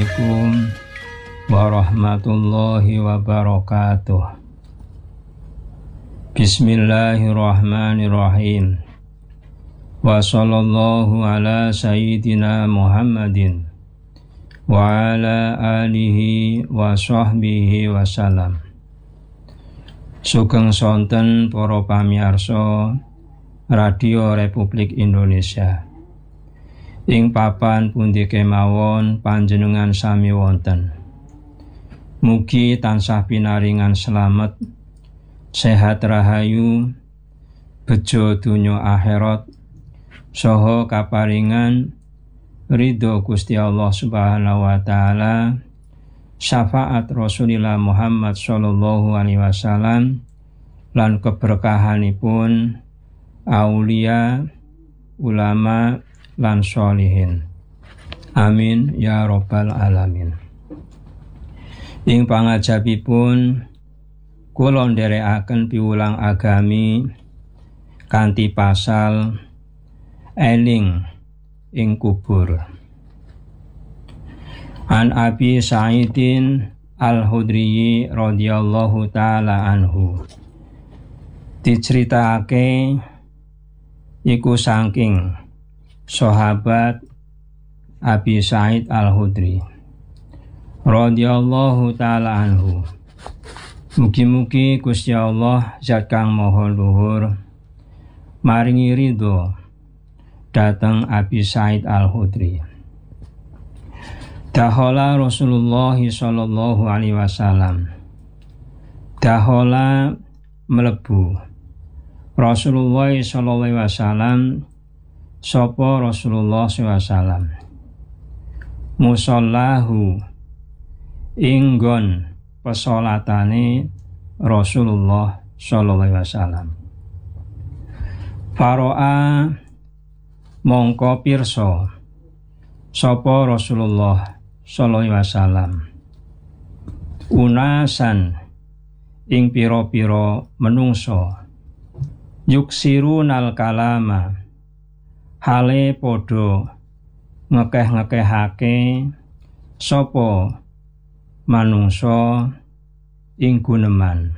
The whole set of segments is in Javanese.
Assalamualaikum warahmatullahi wabarakatuh. Bismillahirrahmanirrahim. Wa sallallahu ala sayyidina Muhammadin wa ala alihi wa sahbihi wa salam. Sugeng sonten para pamirsa Radio Republik Indonesia. Ing papan pundi kemawon panjenengan sami wonten. Mugi tansah pinaringan slamet, sehat rahayu, bejo donya akhirat, saha kaparingan ridho Gusti Allah Subhanahu wa taala, syafaat Rasulillah Muhammad sallallahu alaihi wasallam, lan keberkahanipun aulia, ulama lan sholihin. Amin ya rabbal alamin. Ing pangajabipun kula nderekaken piwulang agami kanthi pasal eling ing kubur. An Abi Sa'idin Al-Khudri radhiyallahu taala anhu. Diceritakake iku saking sahabat Abi Sa'id Al-Khudri radhiyallahu taala anhu. Mugi-mugi Gusti Allah Zat kang Maha Luhur maringi ridho dhateng Abi Sa'id Al-Khudri. Dahola Rasulullah sallallahu alaihi wasallam. Dahola mlebu Rasulullah sallallahu alaihi wasallam. Sapa Rasulullah SAW musallahu inggon pesolatane Rasulullah SAW. Faro'a mongko pirsa sapa Rasulullah SAW unasan ing pira-pira menungso yuksirunal kalama hale podo ngekeh-ngekehake sapa manungsa ing guneman.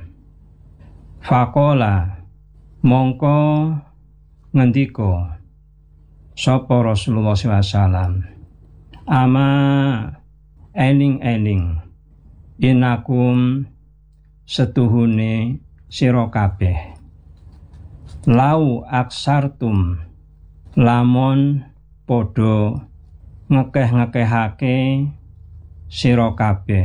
Faqala mongko ngendika sapa Rasulullah SAW, ama eling-eling inakum setuhune sira kabeh lau aksartum lamun podo ngekeh-ngekehake sira kabeh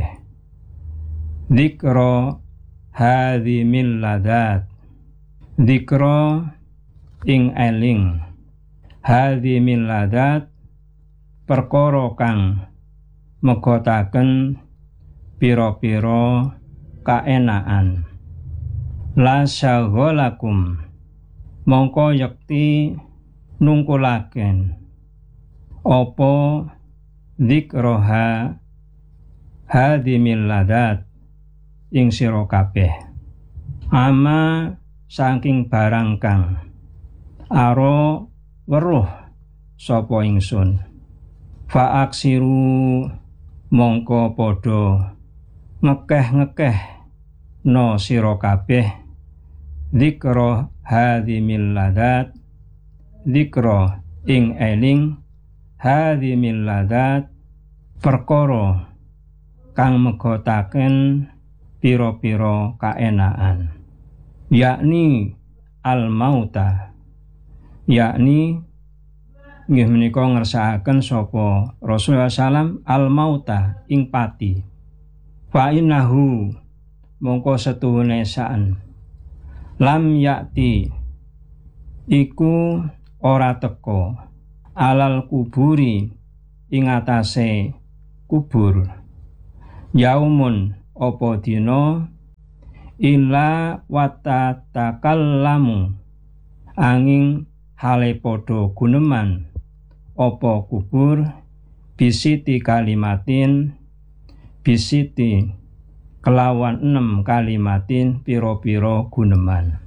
dzikra hadzimil ladat, dzikra ing eling hadzimil ladat perkara kang megotaken pira-pira kaenaan. La syagolakum mongko yekti nungkulaken opo dzikroha hadimil ladat ing sira kabeh ama saking barang kang aro weruh sapa ingsun. Fa aksiru mongko padha ngekeh-ngekeh no sira kabeh dzikra hadimil ladat, dzikra ing eling hadzimil ladat perkara kang megotaken pira-pira kaenaan, yakni al mauta, yakni nggih menika ngersakaken sapa Rasulullah SAW al mauta ing pati. Fa innahu mongko setuhune saan lam yakti iku ora teka alal kuburi ing atase kubur yaumun apa dina illa watatakallamu angin hale padha guneman apa kubur bisiti kalimatin bisiti kelawan 6 kalimatin piro-piro guneman.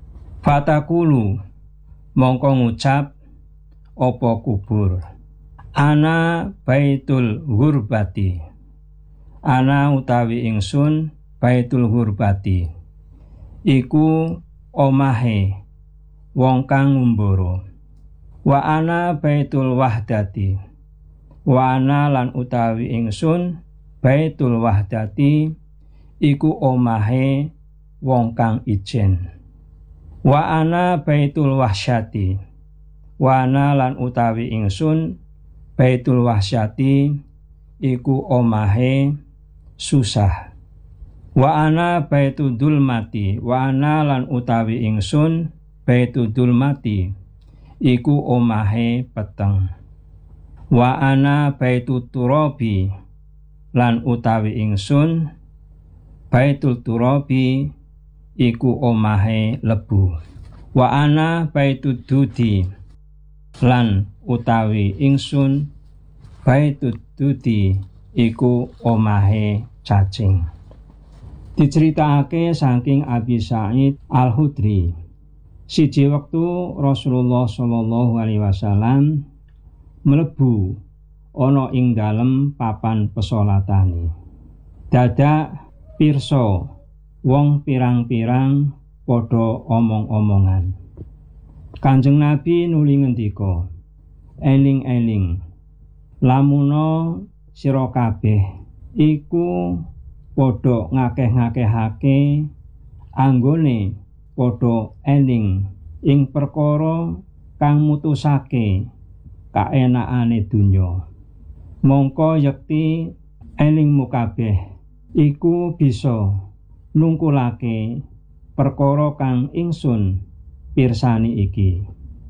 Fatakulu mongko ngucap opo kubur Ana baitul ghurbati. Ana utawi ingsun baitul ghurbati. Iku omahe wong kang ngumbara. Wa ana baitul wahdati. Wa ana lan utawi ingsun baitul wahdati iku omahe wong kang ijen. Wa ana baitul wahsyati. Wa ana lan utawi ingsun baitul wahsyati iku omahe susah. Wa ana baitul dulmati. Wa ana lan utawi ingsun baitul dulmati iku omahe peteng. Wa ana baitul turabi lan utawi ingsun baitul turabi iku omahe lebu. Wa ana baitud dudi lan utawi ingsun baitud dudi iku omahe cacing. Diceritakake saking Abi Sa'id Al-Khudri. Siji wektu Rasulullah sallallahu alaihi wasallam mlebu ana ing dalem papan pesolatane. Dadak pirsa wong pirang-pirang padha omong-omongan. Kanjeng Nabi nuli ngendika, "Eling-eling, lamuna sira kabeh iku padha ngakeh-ngakehake anggone padha eling ing perkara kang mutusake kaenakane donya. Mongko yekti elingmu kabeh iku bisa nungkulake perkara kang ingsun pirsani iki,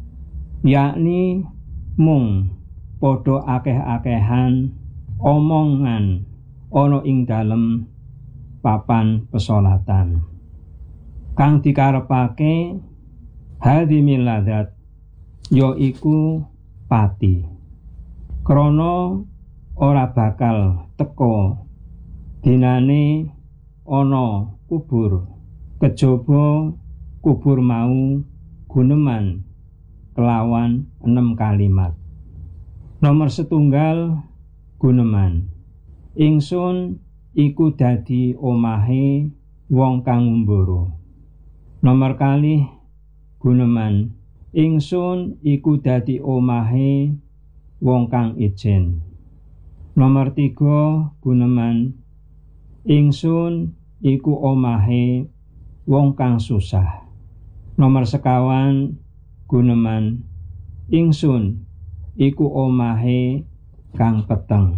yakni mung padha akeh-akehan omongan ana ing dalem papan pesolatan kang dikarepake hadimil ladat yaiku pati, krana ora bakal teka dinane ana kubur kejaba kubur mau guneman kelawan 6 kalimat. Nomor 1 guneman, ingsun iku dadi omahe wong kang ngumbara. Nomor 2 guneman, ingsun iku dadi omahe wong kang ijen. Nomor 3 guneman, ingsun iku omahe wong kang susah. Nomor 1 guneman, ingsun iku omahe kang peteng.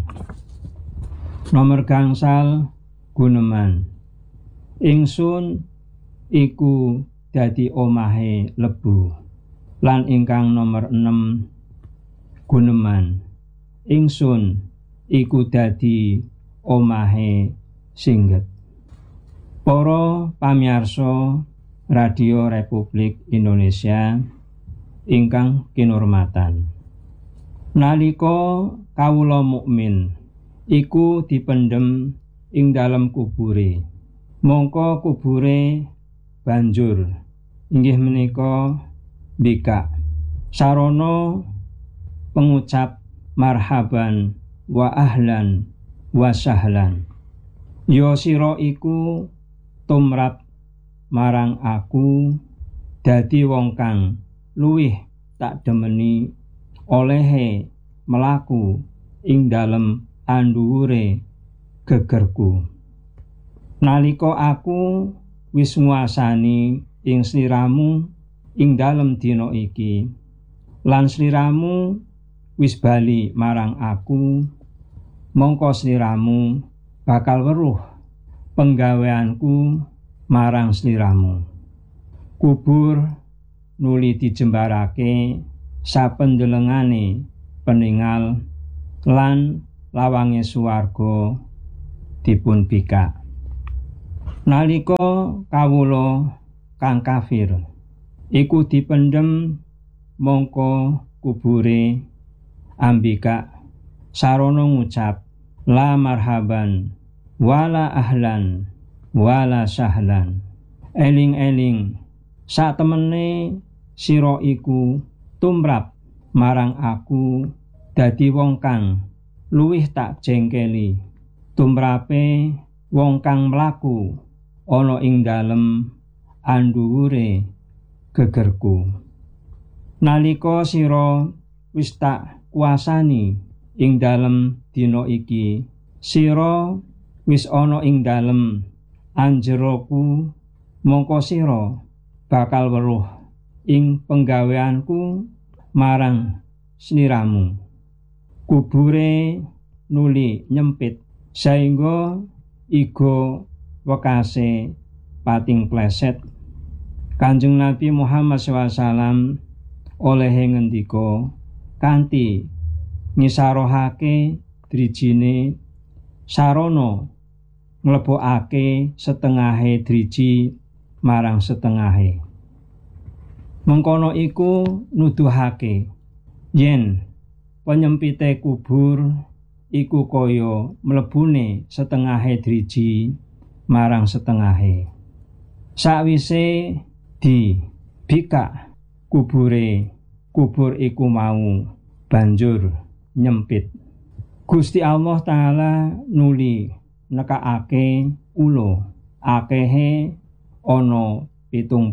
Nomor 2 guneman, ingsun iku dadi omahe lebu. Lan ingkang nomor 6 guneman, ingsun iku dadi omahe singget. Para pamirsa Radio Republik Indonesia ingkang kinurmatan, nalika kawula mukmin iku dipendhem ing dalem kubure, mongko kubure banjur inggih menika bikak sarana pengucap marhaban wa ahlan wa sahlan. Ya sira iku tumrap marang aku dadi wong kang luwih tak demeni olehe melaku ing dalem andhuwure gegerku. Nalika aku wis nguasani ing sliramu ing dalem dina iki, lan sliramu wis bali marang aku, mongko sliramu bakal weruh penggaweanku marang sliramu. Kubur nuli dijembarake sapendelengane peninggal lan lawange swarga dipun bikak. Nalika kawula kang kafir iku dipendhem, mongko kubure ambikak sarana ngucap la marhaban wala ahlan wala sahlan. Eling-eling, satemene sira iku tumrap marang aku dadi wong kang luwih tak jengkeli tumrape wong kang mlaku ana ing dalem andhuwure gegerku. Nalika sira wis tak kuasani ing dalem dina iki, sira wis ana ing dalem anjeroku, mongko sira bakal weruh ing penggaweanku marang sliramu. Kubure nuli nyempit saengga iga wekase pating pleset. Kanjeng Nabi Muhammad SAW olehe ngendika kanthi ngisarohake drijine sarana nglebokake setengahe driji marang setengahe. Mengkono iku nuduhake yen penyempite kubur iku kaya mlebune setengahe driji marang setengahe. Sakwise dibikak kubur iku mau banjur nyempit. Gusti Allah Ta'ala nuli nekakake ulo akehe ana 70.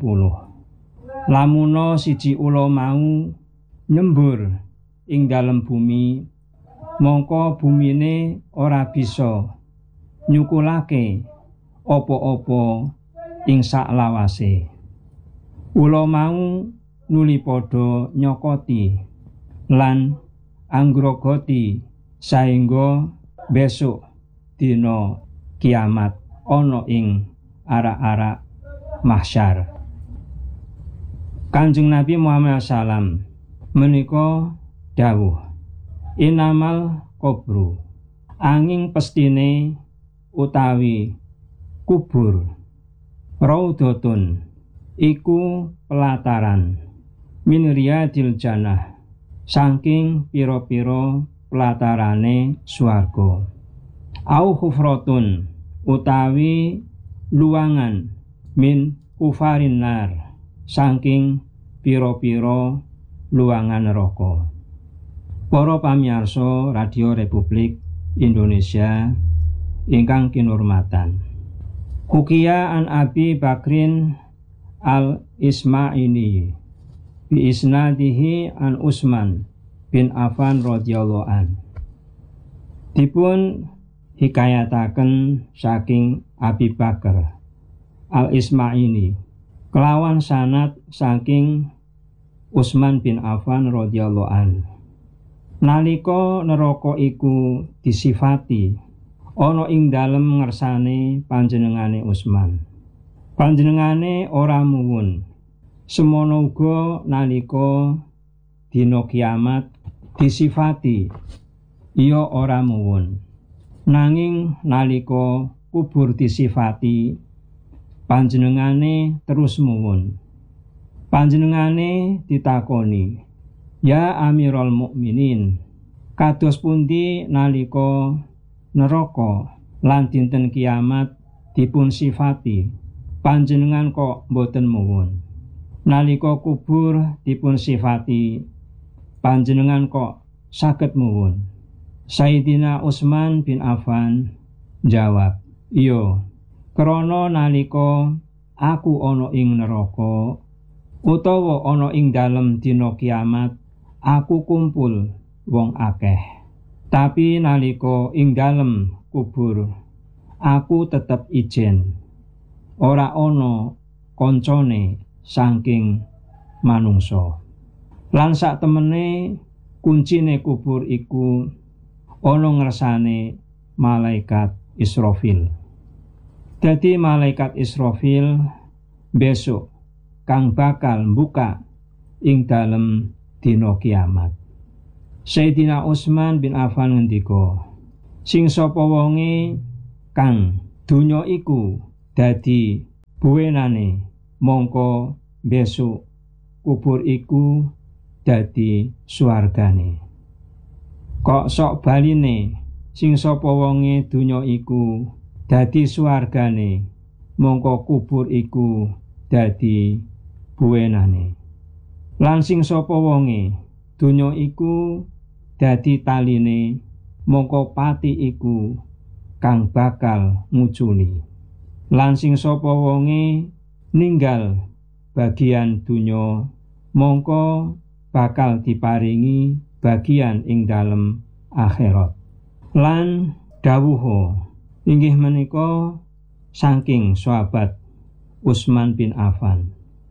Lamuno siji ulo mau nyembur ing dalem bumi, mongko bumine ora bisa nyukulake apa-apa ing saklawase. Ula mau nuli padha nyokoti lan anggrogoti saengga besok dina kiamat ana ing arak-arak mahsyar. Kanjeng Nabi Muhammad SAW menika dawuh, inamal kubru, anging pestine utawi kubur, raudhatun iku pelataran min riyadil jannah, saking pira-pira pelatarane swarga. Au hufratun utawi luwangan min ufarin nar, saking pira-pira luwangan neraka. Para pamirsa Radio Republik Indonesia ingkang kinurmatan, Hukiya an Abi Bakrin al-Ismaili bi isnadihi an Utsman bin Affan radhiyallahu an. Dipun hikayataken saking Abi Bakar al-Ismaili kelawan sanad saking Utsman bin Affan radhiyallahu an. Nalika neraka iku disifati ana ing dalem ngersane panjenengane Utsman, panjenengane ora muwun. Semono uga nalika dina kiamat disifati iya ora muwun. Nanging nalika kubur disifati panjenengane terus muwun. Panjenengane ditakoni, ya Amirul Mukminin, kados pundi nalika neraka lan dinten kiamat dipun sifati panjenengan kok boten muwun? Nalika kubur dipun sifati panjenengan kok saged muwun? Sayyidina Utsman bin Affan jawab, iya, krana nalika aku ana ing neraka utawa ana ing dalem dina kiamat, aku kumpul wong akeh. Tapi nalika ing dalem kubur, aku tetep ijen. Ora ana koncone saking manungsa. Lan sak temene kuncine kubur iku ana ngersane malaikat Israfil. Dadi malaikat Israfil besok kang bakal mbuka ing dalem dina kiamat. Sayyidina Utsman bin Affan ngendika, sing sapa wonge kang donya iku dadi buwenane, mongko besok kubur iku dadi swargane. Kok sok baline sing sapa wonge donya iku dadi swargane, mongko kubur iku dadi buwenane. Lan sing sapa wonge donya iku dadi taline, mongko pati iku kang bakal nguculi. Lan sing sapa wonge ninggal bagian donya, mongko bakal diparingi bagian ing dalem akhirat. Lan dawuh inggih menika saking sahabat Utsman bin Affan,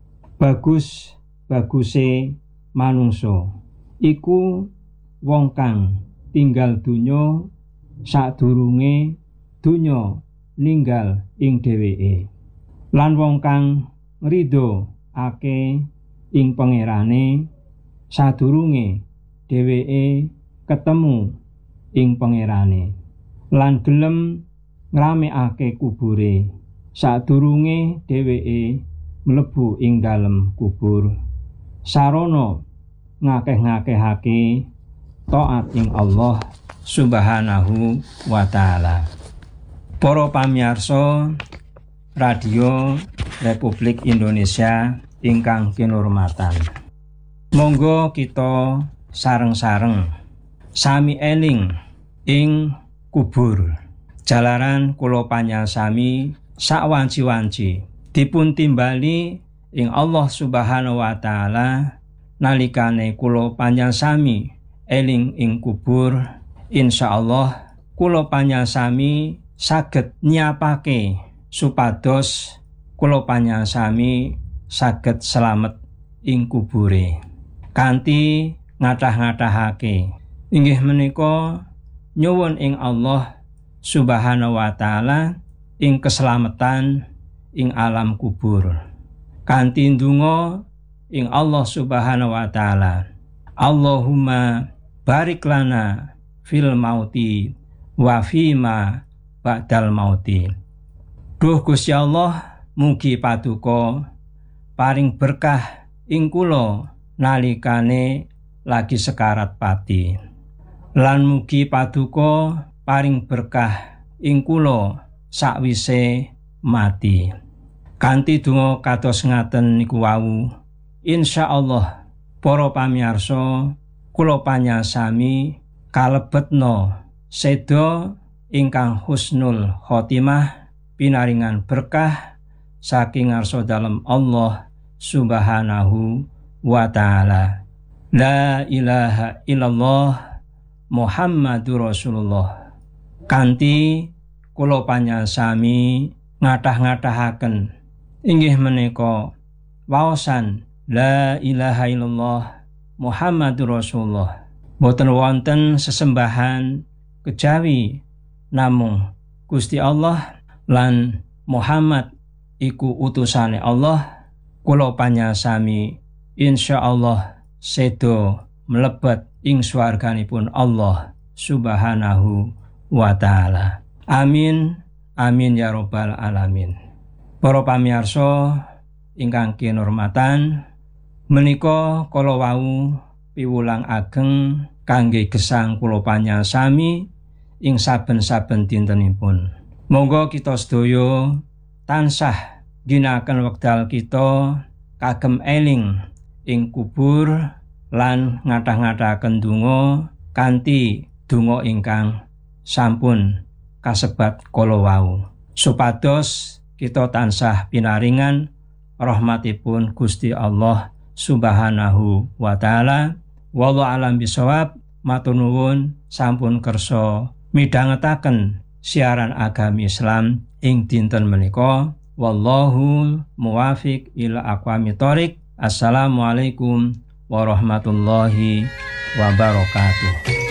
baguse manungsa iku wong kang tinggal donya sadurunge donya ninggal ing dheweke, lan wong kang ngrido ake ing pangerane sadurunge dheweke ketemu ing pangerane, lan gelem ngramekake kubure sadurunge dheweke mlebu ing dalem kubur, sarana ngakeh-ngakehake taat ing Allah Subhanahu wa ta'ala. Para pamirsa Radio Republik Indonesia ingkang kinurmatan, monggo kita sareng-sareng sami eling ing kubur, jalaran kula panyasami sawanci-wanci dipun timbali ing Allah Subhanahu wa ta'ala nalikane kula panyasami eling ing kubur. Insyaallah kula panyasami saged nyiapake supados kula panyasami saged slamet ing kubure kanthi ngathah-ngathahake inggih menika nyuwun ing Allah Subhanahu wa ta'ala ing keselamatan ing alam kubur kanthi ndonga ing Allah Subhanahu wa ta'ala. Allahumma barik lana fil mauti wa fima ba'dal mauti. Duh Gusti Allah, mugi paduka paring berkah ing kula nalikane lagi sekarat pati, lan mugi paduka paring berkah ing kula sakwise mati. Kanthi donga kados ngaten niku wau, insyaallah para pamirsa kula panyasami kalebetna seda ingkang husnul khotimah pinaringan berkah saking ngarsa dalem Allah Subhanahu wa ta'ala. La ilaha illallah Muhammadur Rasulullah. Kanthi kula panyasami ngathah-ngathahaken inggih menika waosan la ilaha illallah Muhammadur Rasulullah. Boten wonten sesembahan kejawi namung Gusti Allah lan Muhammad iku utusane Allah. Kula panyasami insyaallah sedo mlebet ing swarganipun Allah Subhanahu wa ta'ala. Amin amin ya rabbal alamin. Para pamirsa ingkang kinurmatan, menika kala wau piwulang ageng kangge gesang kula panyasami ing saben-saben dintenipun. Monggo kita sedaya tansah ginakaken wekdal kita kagem eling ing kubur lan ngathah-ngathahaken donga kanthi donga ingkang sampun kasebat kala wau, supados kita tansah pinaringan rahmatipun Gusti Allah Subhanahu wa ta'ala. Wallahu alam bisawab. Matur nuwun sampun kersa midhangetaken siaran agami Islam ing dinten menika. Wallahu muwafiq ila aqwamit thoriq. Assalamualaikum warahmatullahi wabarakatuh.